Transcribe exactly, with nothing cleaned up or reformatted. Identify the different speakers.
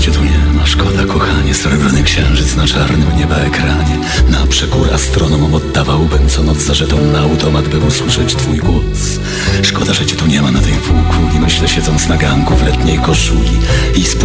Speaker 1: cię tu nie ma, szkoda kochanie. Srebrny księżyc na czarnym nieba ekranie. Na przekór astronomom oddawałbym co noc za żeton na automat, by usłyszeć twój głos. Szkoda, że cię tu nie ma na tej półkuli. Myślę, siedząc na ganku w letniej koszuli i